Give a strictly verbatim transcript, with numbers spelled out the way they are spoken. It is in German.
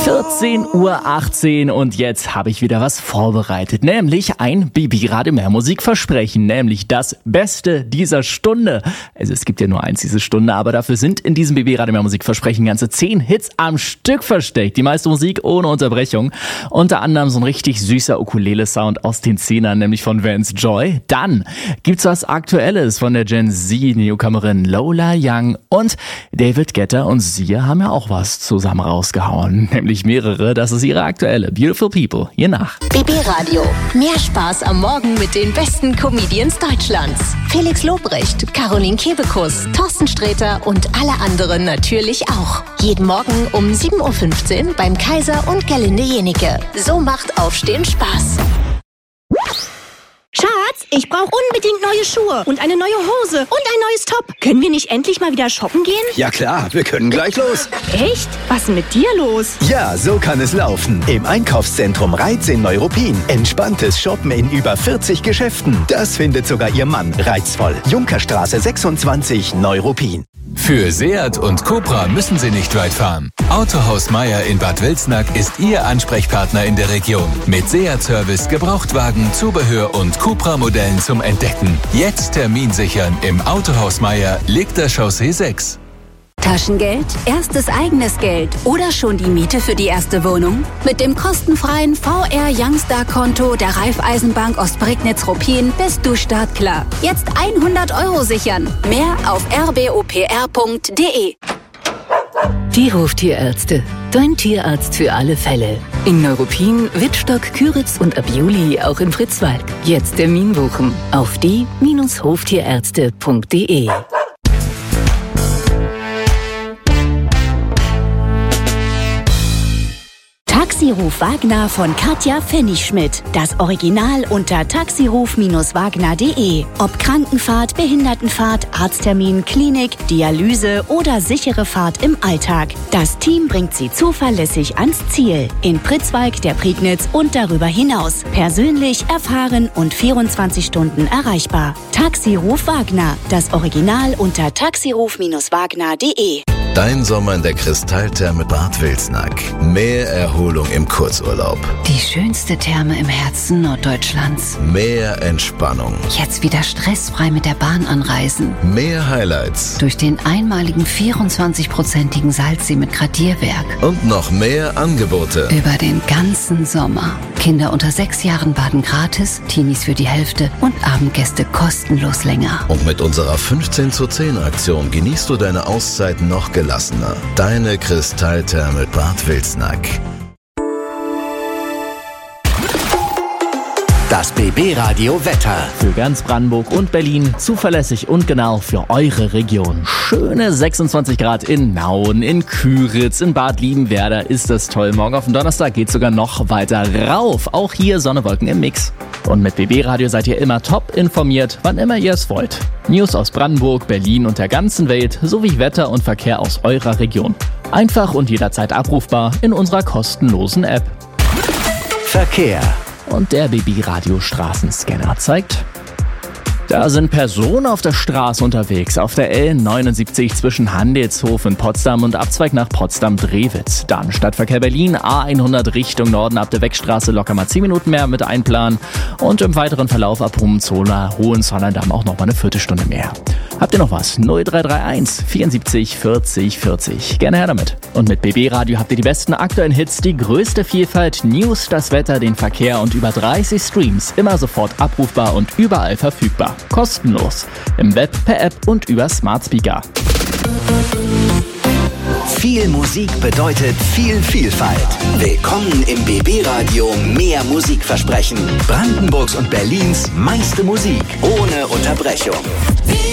vierzehn Uhr achtzehn und jetzt habe ich wieder was vorbereitet, nämlich ein B B-Radio mehr Musikversprechen, nämlich das Beste dieser Stunde. Also es gibt ja nur eins diese Stunde, aber dafür sind in diesem B B-Radio mehr Musikversprechen ganze zehn Hits am Stück versteckt. Die meiste Musik ohne Unterbrechung. Unter anderem so ein richtig süßer Ukulele-Sound aus den Zehnern, nämlich von Vance Joy. Dann gibt's was Aktuelles von der Gen Z-Newcomerin Lola Young und David Guetta und Sia haben ja auch was zusammen rausgehauen, nämlich mehrere. Das ist ihre aktuelle Beautiful People. Hier nach. B B-Radio. Mehr Spaß am Morgen mit den besten Comedians Deutschlands. Felix Lobrecht, Caroline Kebekus, Thorsten Sträter und alle anderen natürlich auch. Jeden Morgen um sieben Uhr fünfzehn beim Kaiser und Gerlinde Jenike. So macht Aufstehen Spaß. Schatz, ich brauche unbedingt neue Schuhe und eine neue Hose und ein neues Top. Können wir nicht endlich mal wieder shoppen gehen? Ja klar, wir können gleich los. Echt? Was ist denn mit dir los? Ja, so kann es laufen. Im Einkaufszentrum Reiz in Neuruppin. Entspanntes Shoppen in über vierzig Geschäften. Das findet sogar Ihr Mann reizvoll. Junkerstraße sechsundzwanzig, Neuruppin. Für Seat und Cupra müssen Sie nicht weit fahren. Autohaus Meier in Bad Wilsnack ist Ihr Ansprechpartner in der Region. Mit Seat-Service, Gebrauchtwagen, Zubehör und Cupra-Modellen zum Entdecken. Jetzt Termin sichern im Autohaus Meier, Liegter Chaussee sechs. Taschengeld, erstes eigenes Geld oder schon die Miete für die erste Wohnung? Mit dem kostenfreien V R Youngstar-Konto der Raiffeisenbank Ostprignitz-Ruppin bist du startklar. Jetzt hundert Euro sichern. Mehr auf r b o p r punkt d e. Die Hoftierärzte. Dein Tierarzt für alle Fälle. In Neuruppin, Wittstock, Küritz und ab Juli auch in Fritzwalk. Jetzt Termin buchen auf die Bindestrich hoftierärzte punkt d e. Taxiruf Wagner von Katja Pfennigschmidt. Das Original unter taxiruf Wagner punkt de. Ob Krankenfahrt, Behindertenfahrt, Arzttermin, Klinik, Dialyse oder sichere Fahrt im Alltag. Das Team bringt Sie zuverlässig ans Ziel. In Pritzwalk, der Prignitz und darüber hinaus. Persönlich, erfahren und vierundzwanzig Stunden erreichbar. Taxiruf Wagner. Das Original unter taxiruf Wagner punkt de. Dein Sommer in der Kristalltherme Bad Wilsnack. Mehr Erholung im Kurzurlaub. Die schönste Therme im Herzen Norddeutschlands. Mehr Entspannung. Jetzt wieder stressfrei mit der Bahn anreisen. Mehr Highlights. Durch den einmaligen vierundzwanzig-prozentigen Salzsee mit Gradierwerk. Und noch mehr Angebote. Über den ganzen Sommer. Kinder unter sechs Jahren baden gratis, Teenies für die Hälfte und Abendgäste kostenlos länger. Und mit unserer fünfzehn zu zehn Aktion genießt du deine Auszeit noch gelassener. Deine Kristalltherme Bad Wilsnack. Das B B-Radio Wetter. Für ganz Brandenburg und Berlin zuverlässig und genau für eure Region. Schöne sechsundzwanzig Grad in Nauen, in Küritz, in Bad Liebenwerda ist das toll. Morgen auf den Donnerstag geht sogar noch weiter rauf. Auch hier Sonne, Wolken im Mix. Und mit B B-Radio seid ihr immer top informiert, wann immer ihr es wollt. News aus Brandenburg, Berlin und der ganzen Welt sowie Wetter und Verkehr aus eurer Region. Einfach und jederzeit abrufbar in unserer kostenlosen App. Verkehr. Und der B B-Radio-Straßenscanner zeigt... Da sind Personen auf der Straße unterwegs, auf der L neunundsiebzig zwischen Handelshof in Potsdam und Abzweig nach Potsdam-Drewitz. Dann Stadtverkehr Berlin, A hundert Richtung Norden ab der Wegstraße locker mal zehn Minuten mehr mit einplanen und im weiteren Verlauf ab Hohenzollern, Hohenzollern auch noch mal eine Viertelstunde mehr. Habt ihr noch was? null drei drei eins vierundsiebzig vierzig vierzig. Gerne her damit. Und mit B B-Radio habt ihr die besten aktuellen Hits, die größte Vielfalt, News, das Wetter, den Verkehr und über dreißig Streams. Immer sofort abrufbar und überall verfügbar. Kostenlos. Im Web, per App und über Smart Speaker. Viel Musik bedeutet viel Vielfalt. Willkommen im B B-Radio Mehr Musikversprechen. Brandenburgs und Berlins meiste Musik ohne Unterbrechung.